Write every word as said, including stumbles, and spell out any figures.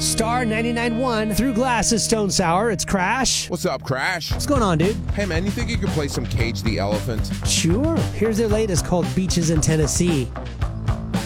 Star ninety-nine point one through Glasses Stone Sour. It's Crash. What's up, Crash? What's going on, dude? Hey, man, you think you could play some Cage the Elephant? Sure. Here's their latest called Beaches in Tennessee.